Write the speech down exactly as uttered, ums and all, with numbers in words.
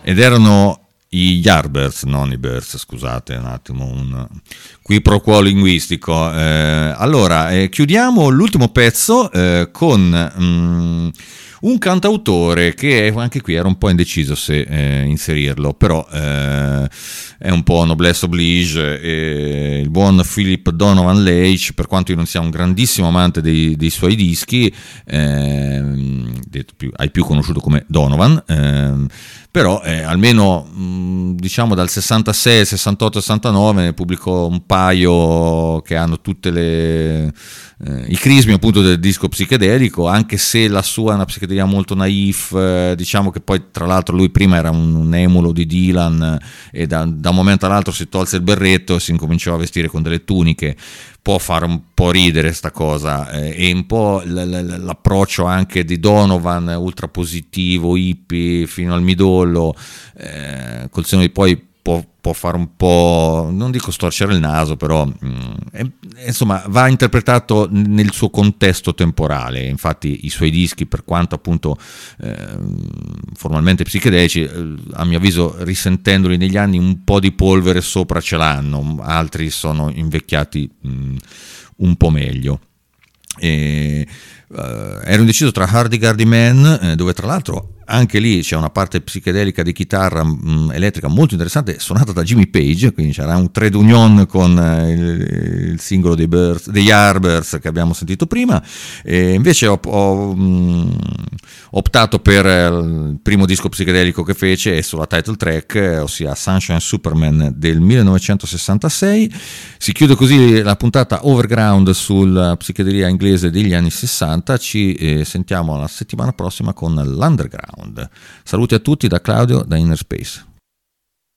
ed erano i Yardbirds, non i Birds, scusate un attimo, un qui pro quo linguistico. Eh, allora, eh, chiudiamo l'ultimo pezzo eh, con um, un cantautore che anche qui era un po' indeciso se eh, inserirlo, però eh, è un po' noblesse oblige, e il buon Philip Donovan Leitch, per quanto io non sia un grandissimo amante dei, dei suoi dischi, eh, detto più, hai più conosciuto come Donovan, eh, però eh, almeno mh, diciamo dal sessantasei, sessantotto, sessantanove ne pubblicò un paio che hanno tutte le eh, i crismi appunto del disco psichedelico, anche se la sua è una psichedelia molto naif, eh, diciamo che poi tra l'altro lui prima era un, un emulo di Dylan e da, da un momento all'altro si tolse il berretto e si incominciò a vestire con delle tuniche. Può fare un po' ridere sta cosa, eh, e un po' l- l- l'approccio anche di Donovan ultra positivo, hippie fino al midollo, eh, col senno di poi può, può fare un po', non dico storcere il naso, però mh, è, insomma va interpretato nel suo contesto temporale. Infatti i suoi dischi, per quanto appunto eh, formalmente psichedelici, eh, a mio avviso risentendoli negli anni un po' di polvere sopra ce l'hanno, altri sono invecchiati mh, un po' meglio. E, uh, ero indeciso tra Hardy Gardy Man, eh, dove tra l'altro anche lì c'è una parte psichedelica di chitarra mh, elettrica molto interessante, suonata da Jimmy Page, quindi c'era un trade union con eh, il, il singolo dei, Birds, dei Yardbirds che abbiamo sentito prima, e invece ho, ho mh, optato per il primo disco psichedelico che fece, e sulla title track, ossia Sunshine Superman del millenovecentosessantasei. Si chiude così la puntata Overground sulla psichedelia inglese degli anni sessanta. Ci eh, sentiamo la settimana prossima con l'Underground. Saluti a tutti da Claudio da Inner Space.